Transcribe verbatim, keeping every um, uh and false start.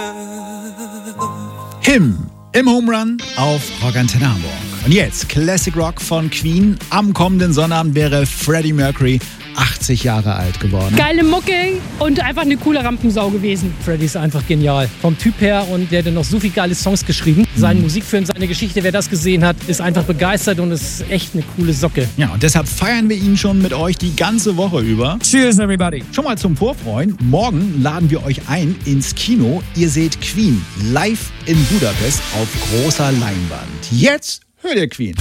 Him im Home Run auf Rock Antenne Hamburg. Und jetzt Classic Rock von Queen. Am kommenden Sonnabend wäre Freddie Mercury achtzig Jahre alt geworden. Geile Mucke und einfach eine coole Rampensau gewesen. Freddie ist einfach genial. Vom Typ her, und der hat noch so viele geile Songs geschrieben. Sein Mhm. Musikfilm, seine Geschichte, wer das gesehen hat, ist einfach begeistert und ist echt eine coole Socke. Ja, und deshalb feiern wir ihn schon mit euch die ganze Woche über. Cheers, everybody. Schon mal zum Vorfreuen. Morgen laden wir euch ein ins Kino. Ihr seht Queen live in Budapest auf großer Leinwand. Jetzt hört ihr Queen.